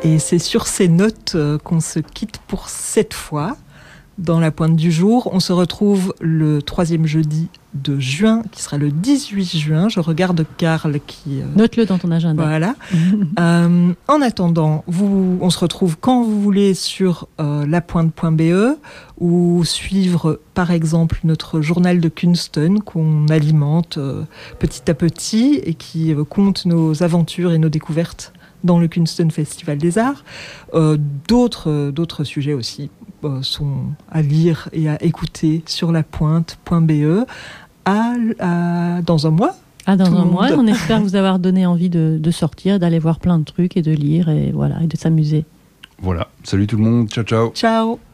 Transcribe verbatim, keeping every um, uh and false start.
Et c'est sur ces notes euh, qu'on se quitte pour cette fois. Dans la pointe du jour, on se retrouve le troisième jeudi de juin, qui sera le dix-huit juin. Je regarde Karl qui... Euh, Note-le dans ton agenda. Voilà. euh, en attendant, vous, on se retrouve quand vous voulez sur euh, lapointe point b e ou suivre, par exemple, notre journal de Kunsten qu'on alimente euh, petit à petit et qui euh, compte nos aventures et nos découvertes dans le Kunsten Festival des Arts. Euh, d'autres, euh, d'autres sujets aussi euh, sont à lire et à écouter sur lapointe point b e à, à, dans un mois. Ah, dans Tout un le mois, monde. on espère vous avoir donné envie de, de sortir, d'aller voir plein de trucs et de lire et, voilà, et de s'amuser. Voilà, salut tout le monde, ciao ciao. Ciao.